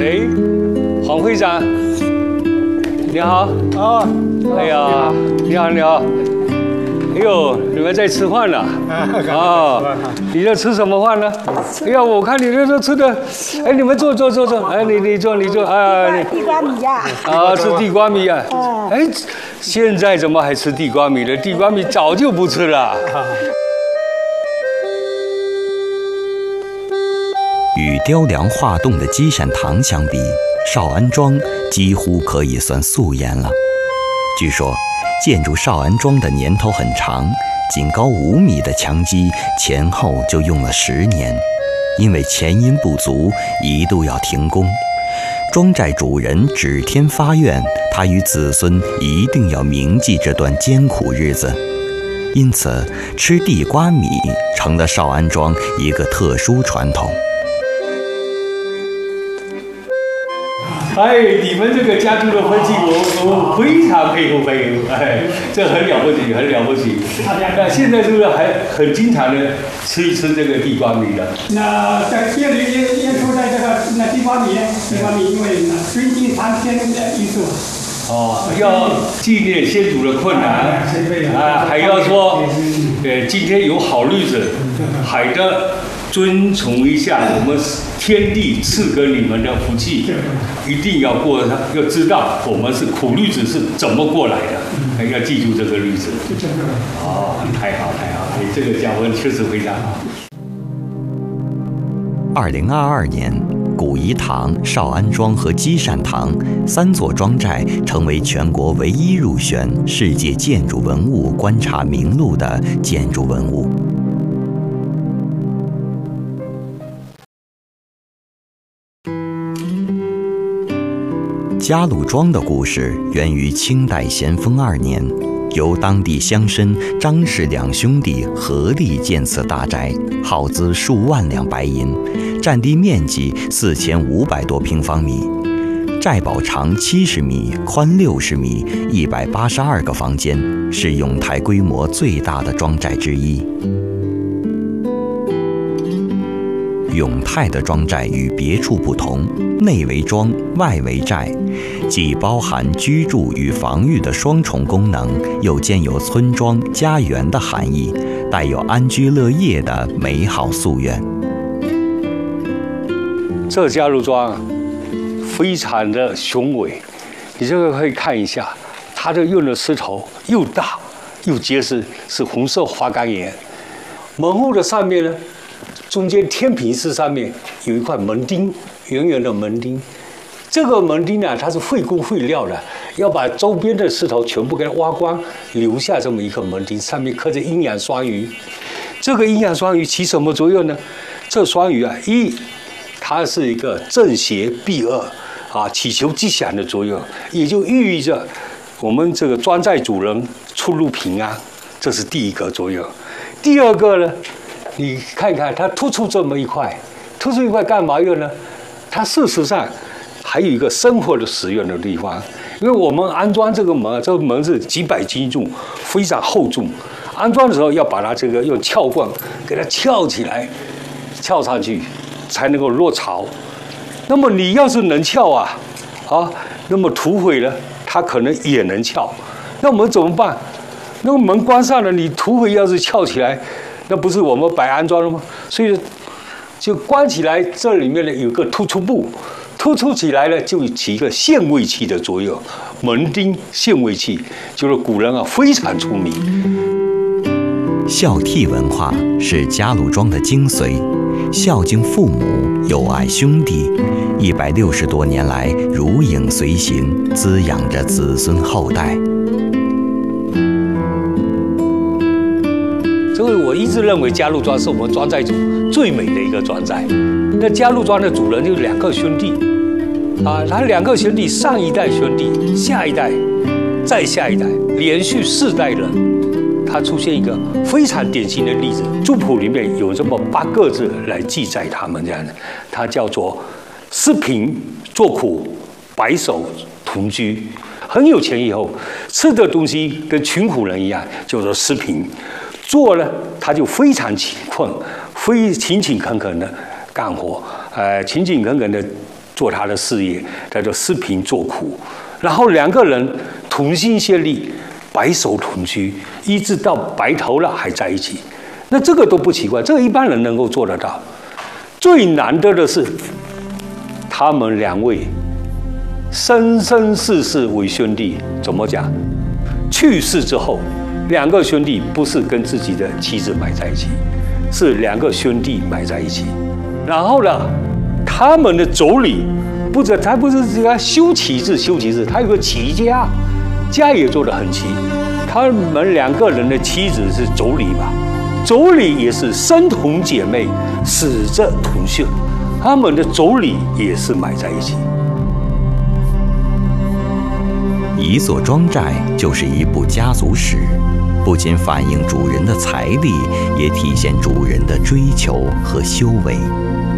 哎，黄会长，你好。 哦， 哎呀，你好，你好。哎呦，你们在吃饭呢？哦，你在吃什么饭呢？哎呀，我看你这都吃的，哎，你们坐。哎，你坐啊。 地瓜米呀。 啊，吃地瓜米啊。哎，现在怎么还吃地瓜米呢？地瓜米早就不吃了。 与雕梁画栋的积善堂相比，少安庄几乎可以算素颜了。据说，建筑少安庄的年头很长，仅高5米的墙基前后就用了10年，因为前因不足，一度要停工。庄寨主人指天发愿，他与子孙一定要铭记这段艰苦日子，因此吃地瓜米成了少安庄一个特殊传统。 哎，你们这个家族的婚庆，我非常佩服。哎，这很了不起，很了不起。那现在是不是还很经常的吃一吃这个地瓜米的？ 那在店里也出在这个地瓜米，因为尊敬苍天的意思。 哦，要纪念先祖的困难啊，还要说，今天有好日子，还得遵从一下我们天地赐给你们的福气，一定要过，要知道我们是苦日子是怎么过来的，要记住这个日子。哦，太好，哎，这个教文确实非常好。 2022年，古颐堂、少安庄和积善堂3座庄寨成为全国唯一入选世界建筑文物观察名录的建筑文物。嘉禄庄的故事源于清代咸丰2年，由当地乡绅张氏2兄弟合力建此大宅，耗资数万两白银，占地面积4500多平方米，寨堡长70米，宽60米，182个房间，是永泰规模最大的庄寨之一。永泰的庄寨与别处不同，内为庄，外为寨，既包含居住与防御的双重功能，又兼有村庄、家园的含义，带有安居乐业的美好夙愿。 这嘉禄庄非常的雄伟，你这个可以看一下，它的用的石头又大又结实，是红色花岗岩。门户的上面呢，中间天平式上面有一块门钉，圆圆的门钉。这个门钉呢，它是费工费料的，要把周边的石头全部给它挖光，留下这么一个门钉，上面刻着阴阳双鱼。这个阴阳双鱼起什么作用呢？这双鱼啊，它是一个正邪避恶啊，祈求吉祥的作用，也就寓意着我们这个庄寨主人出入平安，这是第一个作用。第二个呢，你看看它突出这么一块，突出一块干嘛用呢？它事实上还有一个生活的使用的地方，因为我们安装这个门，这个门是几百斤重，非常厚重。安装的时候要把它这个用撬棍给它撬起来，撬上去才能够落槽。那么你要是能撬啊，那么土匪呢，他可能也能撬。那我们怎么办？那个门关上了，你土匪要是撬起来，那不是我们白安装了吗？所以就关起来，这里面呢有个突出部，突出起来呢就起一个限位器的作用。门钉限位器就是古人非常出名。 孝悌文化是嘉禄庄的精髓，孝敬父母，友爱兄弟，160多年来如影随形，滋养着子孙后代。 所以我一直认为嘉禄庄是我们庄寨主最美的一个庄寨。那嘉禄庄的主人就是2个兄弟，他2个兄弟，上一代兄弟，下一代，再下一代，连续4代人，他出现一个非常典型的例子。族谱里面有这么8个字来记载他们这样的，它叫做施贫作苦，白首同居。很有钱以后，吃的东西跟穷苦人一样，叫做施贫。做呢，他就非常勤恳，勤勤恳恳的干活，勤勤恳恳的做他的事业，叫做四平做苦。然后两个人同心协力，白首同居，一直到白头了还在一起。那这个都不奇怪，这个一般人能够做得到。最难得的是，他们两位生生世世为兄弟。怎么讲？去世之后，两个兄弟不是跟自己的妻子埋在一起，是两个兄弟埋在一起。然后呢，他们的妯娌，他不是这个修齐治，他有个齐家，家也做得很齐。他们两个人的妻子是妯娌吧？妯娌也是生同姐妹，死则同穴，他们的妯娌也是埋在一起。 一座庄寨就是一部家族史，不仅反映主人的财力，也体现主人的追求和修为。